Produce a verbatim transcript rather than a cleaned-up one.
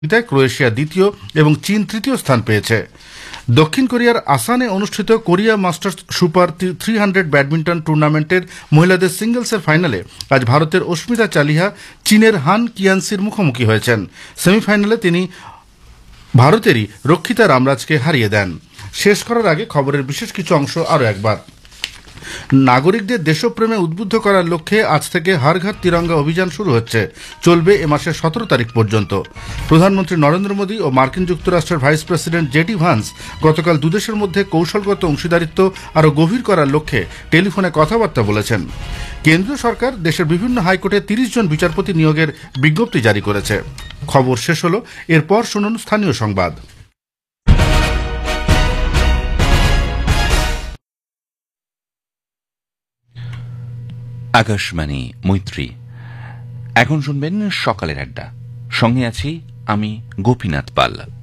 Croatia দ্বিতীয় এবং চীন তৃতীয় স্থান পেয়েছে। দক্ষিণ কোরিয়ার আসানে অনুষ্ঠিত Korea masters super three hundred badminton টুর্নামেন্টের মহিলাদের সিঙ্গলসের ফাইনালে আজ ভারতের অস্মিতা চালিহা চীনের হান কিয়ানসির মুখোমুখি হয়েছেন। সেমিফাইনালে তিনি ভারতেরই রক্ষিতা রামরাজকে হারিয়ে দেন। শেষ করার আগে খবরের বিশেষ কিছু অংশ আরও একবার। নাগরিকদের দেশপ্রেমে উদ্বুদ্ধ করার লক্ষ্যে আজ থেকে হর ঘর তিরঙ্গা অভিযান শুরু হচ্ছে, চলবে এ মাসের সতেরো তারিখ পর্যন্ত। প্রধানমন্ত্রী নরেন্দ্র মোদী ও মার্কিন যুক্তরাষ্ট্রের ভাইস প্রেসিডেন্ট জেডি ভান্স গতকাল দুদেশের মধ্যে কৌশলগত অংশীদারিত্ব আরও গভীর করার লক্ষ্যে টেলিফোনে কথাবার্তা বলেছেন। কেন্দ্রীয় সরকার দেশের বিভিন্ন হাইকোর্টে তিরিশ জন বিচারপতি নিয়োগের বিজ্ঞপ্তি জারি করেছে। খবর শেষ হল, এরপর শুনুন স্থানীয় সংবাদ। আকাশবাণী মৈত্রী। এখন শুনবেন সকালের আড্ডা। সঙ্গে আছি আমি গোপীনাথ পাল।